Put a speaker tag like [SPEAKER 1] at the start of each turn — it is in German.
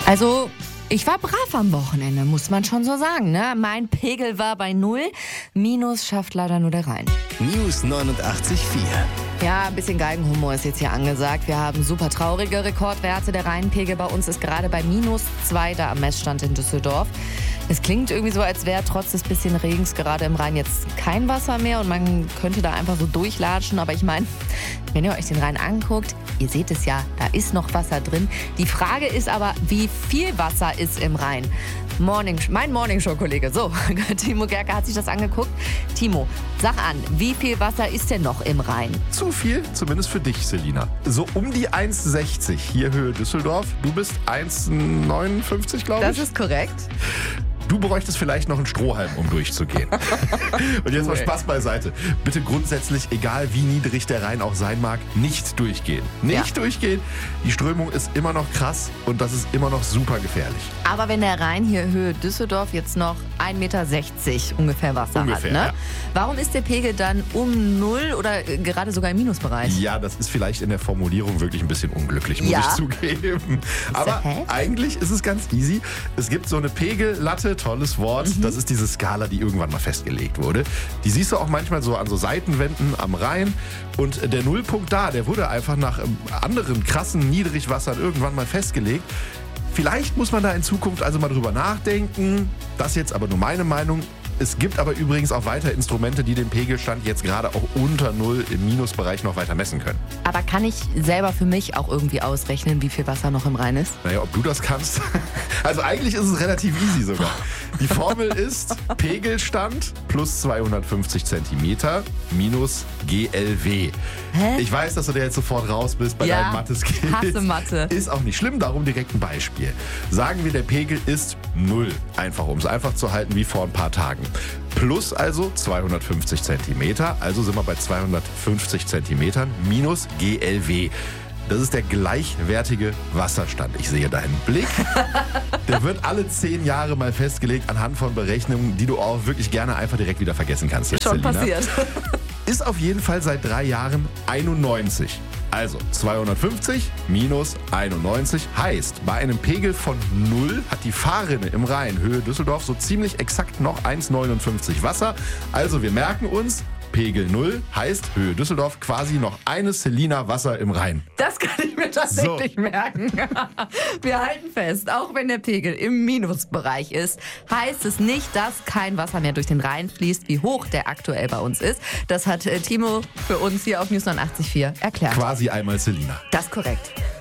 [SPEAKER 1] Also, ich war brav am Wochenende, muss man schon so sagen, ne? Mein Pegel war bei 0, Minus schafft leider nur der Rhein.
[SPEAKER 2] News 89.4.
[SPEAKER 1] Ja, ein bisschen Geigenhumor ist jetzt hier angesagt. Wir haben super traurige Rekordwerte. Der Rheinpegel bei uns ist gerade bei -2 da am Messstand in Düsseldorf. Es klingt irgendwie so, als wäre trotz des bisschen Regens gerade im Rhein jetzt kein Wasser mehr und man könnte da einfach so durchlatschen. Aber ich meine, wenn ihr euch den Rhein anguckt, ihr seht es ja, da ist noch Wasser drin. Die Frage ist aber, wie viel Wasser ist im Rhein? Mein Morningshow-Kollege, so, Timo Gerke hat sich das angeguckt. Timo, sag an, wie viel Wasser ist denn noch im Rhein?
[SPEAKER 3] Zu viel, zumindest für dich, Selina. So um die 1,60 hier Höhe Düsseldorf. Du bist 1,59, glaube ich.
[SPEAKER 1] Das ist korrekt.
[SPEAKER 3] Du bräuchtest vielleicht noch einen Strohhalm, um durchzugehen. Und jetzt mal Spaß beiseite. Bitte grundsätzlich, egal wie niedrig der Rhein auch sein mag, nicht durchgehen. Nicht durchgehen. Die Strömung ist immer noch krass und das ist immer noch super gefährlich.
[SPEAKER 1] Aber wenn der Rhein hier Höhe Düsseldorf jetzt noch 1,60 Meter ungefähr Wasser hat, ne?
[SPEAKER 3] Ja.
[SPEAKER 1] Warum ist der Pegel dann um 0 oder gerade sogar im Minusbereich?
[SPEAKER 3] Ja, das ist vielleicht in der Formulierung wirklich ein bisschen unglücklich, muss ich zugeben. Aber eigentlich ist es ganz easy. Es gibt so eine Pegellatte, tolles Wort. Das ist diese Skala, die irgendwann mal festgelegt wurde. Die siehst du auch manchmal so an so Seitenwänden am Rhein. Und der Nullpunkt da, der wurde einfach nach anderen krassen Niedrigwassern irgendwann mal festgelegt. Vielleicht muss man da in Zukunft also mal drüber nachdenken. Das jetzt aber nur meine Meinung. Es gibt aber übrigens auch weiter Instrumente, die den Pegelstand jetzt gerade auch unter 0 im Minusbereich noch weiter messen können.
[SPEAKER 1] Aber kann ich selber für mich auch irgendwie ausrechnen, wie viel Wasser noch im Rhein ist?
[SPEAKER 3] Naja, ob du das kannst? Also eigentlich ist es relativ easy sogar. Die Formel ist Pegelstand plus 250 Zentimeter minus GLW.
[SPEAKER 1] Hä?
[SPEAKER 3] Ich weiß, dass du da jetzt sofort raus bist bei deinen Mathe-Skills.
[SPEAKER 1] Hasse Mathe.
[SPEAKER 3] Ist auch nicht schlimm, darum direkt ein Beispiel. Sagen wir, der Pegel ist 0. Einfach, um es einfach zu halten wie vor ein paar Tagen. Plus also 250 Zentimeter, also sind wir bei 250 Zentimetern minus GLW. Das ist der gleichwertige Wasserstand. Ich sehe deinen Blick. Der wird alle 10 Jahre mal festgelegt anhand von Berechnungen, die du auch wirklich gerne einfach direkt wieder vergessen kannst.
[SPEAKER 1] Schon
[SPEAKER 3] Selina.
[SPEAKER 1] passiert.
[SPEAKER 3] Ist auf jeden Fall seit 3 Jahren 91. Also 250 minus 91 heißt, bei einem Pegel von 0 hat die Fahrrinne im Rhein Höhe Düsseldorf so ziemlich exakt noch 1,59 Wasser. Also wir merken uns, Pegel 0 heißt Höhe Düsseldorf quasi noch eine Selina Wasser im Rhein.
[SPEAKER 1] Das kann ich mir tatsächlich merken. Wir halten fest, auch wenn der Pegel im Minusbereich ist, heißt es nicht, dass kein Wasser mehr durch den Rhein fließt, wie hoch der aktuell bei uns ist. Das hat Timo für uns hier auf News 89.4 erklärt.
[SPEAKER 3] Quasi einmal Selina.
[SPEAKER 1] Das ist korrekt.